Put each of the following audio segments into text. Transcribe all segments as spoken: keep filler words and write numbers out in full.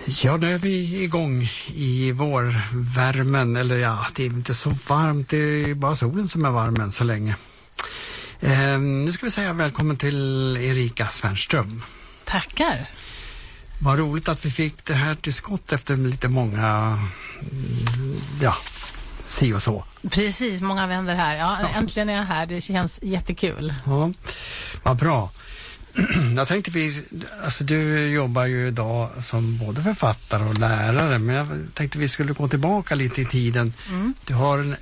Ja, nu är vi igång i vårvärmen, eller ja, det är inte så varmt, det är bara solen som är varm än så länge. Eh, nu ska vi säga välkommen till Erika Svärnström. Tackar. Vad roligt att vi fick det här till skott efter lite många, ja, si och så. Precis, många vänner här. Ja, ja. Äntligen är jag här, det känns jättekul. Ja, vad bra. Jag tänkte vi, alltså du jobbar ju idag som både författare och lärare, men jag tänkte vi skulle gå tillbaka lite i tiden. Mm. Du har en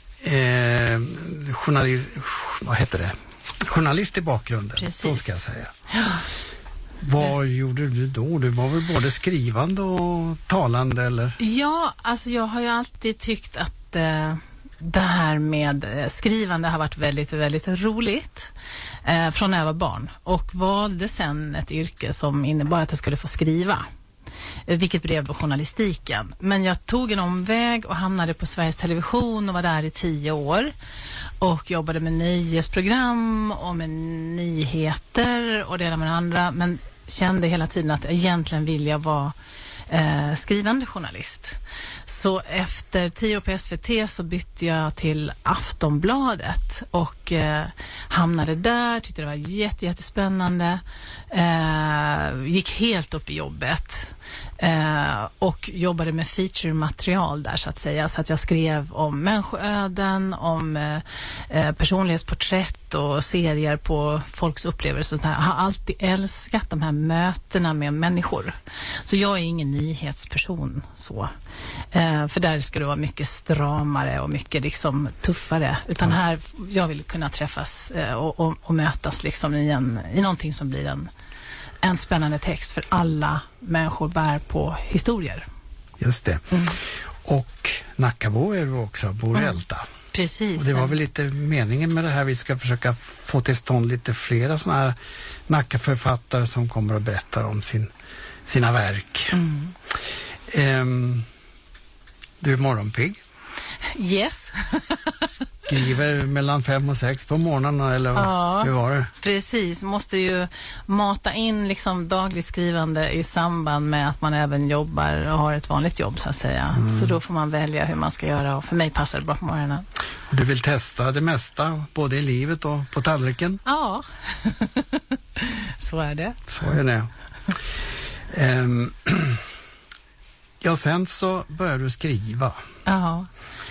eh, journalist, vad heter det? Journalist i bakgrunden. Precis. Så ska jag säga. Ja. Vad det... gjorde du då? Du var väl både skrivande och talande, eller? Ja, alltså jag har ju alltid tyckt att eh, det här med skrivande har varit väldigt, väldigt roligt eh, från när jag var barn. Och valde sen ett yrke som innebar att jag skulle få skriva. Eh, vilket blev då journalistiken. Men jag tog en omväg och hamnade på Sveriges Television och var där i tio år. Och jobbade med nyhetsprogram och med nyheter och det ena med det andra. Men kände hela tiden att egentligen vill jag vara eh, skrivande journalist. Så efter tio år på S V T så bytte jag till Aftonbladet och eh, hamnade där, tyckte det var jätte, jättespännande. Eh, gick helt upp i jobbet. Eh, och jobbade med feature-material där så att säga. Så att jag skrev om människoöden, om eh, personlighetsporträtt och serier på folks upplevelser. Jag har alltid älskat de här mötena med människor. Så jag är ingen nyhetsperson så. Eh, för där ska det vara mycket stramare och mycket liksom tuffare. Utan här, jag vill kunna träffas eh, och, och, och mötas liksom i, en, i någonting som blir en En spännande text, för alla människor bär på historier. Just det. Mm. Och Nackabo är du också, bor i Älta. Mm. Precis. Och det var väl lite meningen med det här. Vi ska försöka få till stånd lite flera sådana här Nackaförfattare som kommer och berättar om sin, sina verk. Mm. Um, du är morgonpigg. Yes. Skriver mellan fem och sex på morgonen, eller ja, hur var det? Precis, måste ju mata in liksom dagligt skrivande i samband med att man även jobbar och har ett vanligt jobb så att säga. Mm. Så då får man välja hur man ska göra, och för mig passar det bra på morgonen. Du vill testa det mesta, både i livet och på tallriken? Ja, så är det. Så är det. um, ja, sen så börjar du skriva. Ja.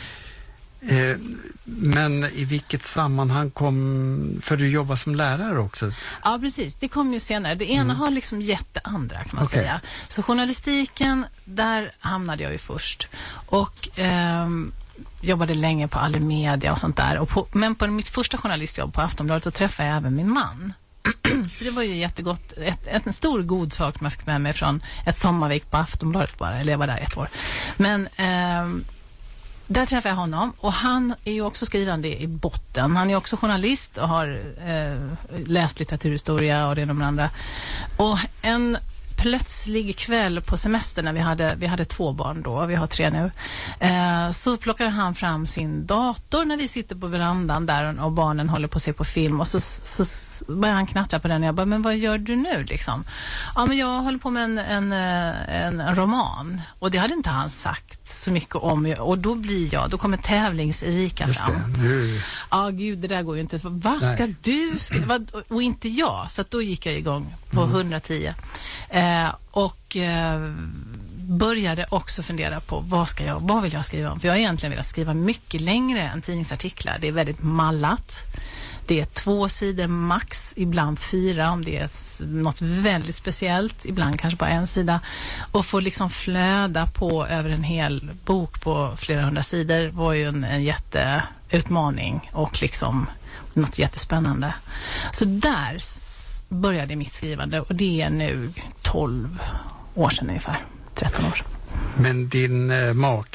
Eh, men i vilket sammanhang kom, för du jobbar som lärare också? Ja, precis. Det kom ju senare. Det ena mm. har liksom gett det andra, kan man okay. säga. Så journalistiken, där hamnade jag ju först. Och eh, jobbade länge på Allemedia och sånt där. Och på, men på mitt första journalistjobb på Aftonbladet så träffade jag även min man. Så det var ju jättegott. Ett, ett, en stor god sak man fick med mig från ett sommarvik på Aftonbladet bara. Eller jag var där ett år. Men Eh, där träffade jag honom, och han är ju också skrivande i botten. Han är också journalist och har eh, läst litteraturhistoria och det ena med andra. Och en plötslig kväll på semester när vi hade, vi hade två barn då, vi har tre nu, eh, så plockade han fram sin dator när vi sitter på verandan där och barnen håller på att se på film, och så, så, så började han knattra på den och jag bara, men vad gör du nu liksom? Ja, men jag håller på med en, en, en, en roman, och det hade inte han sagt så mycket om, och då blir jag, då kommer tävlings-Erika fram. Ja, ah, gud, det där går ju inte. Vad ska du skriva? Och inte jag. Så att då gick jag igång på mm. hundratio. Eh, och eh, började också fundera på vad ska jag, vad vill jag skriva om? För jag har egentligen velat skriva mycket längre än tidningsartiklar. Det är väldigt mallat. Det är två sidor max, ibland fyra om det är något väldigt speciellt, ibland kanske bara en sida. Och få liksom flöda på över en hel bok på flera hundra sidor var ju en, en jätteutmaning och liksom något jättespännande. Så där började mitt skrivande, och det är nu tolv år sedan ungefär, tretton år sedan. Men din eh, make